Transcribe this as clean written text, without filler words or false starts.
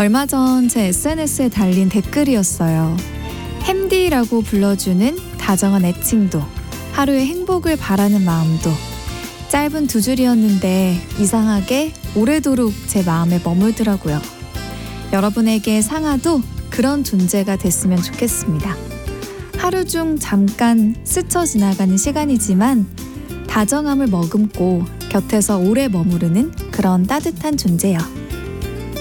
얼마 전 제 SNS에 달린 댓글이었어요. 햄디라고 불러주는 다정한 애칭도, 하루의 행복을 바라는 마음도 짧은 두 줄이었는데 이상하게 오래도록 제 마음에 머물더라고요. 여러분에게 상아도 그런 존재가 됐으면 좋겠습니다. 하루 중 잠깐 스쳐 지나가는 시간이지만 다정함을 머금고 곁에서 오래 머무르는 그런 따뜻한 존재요.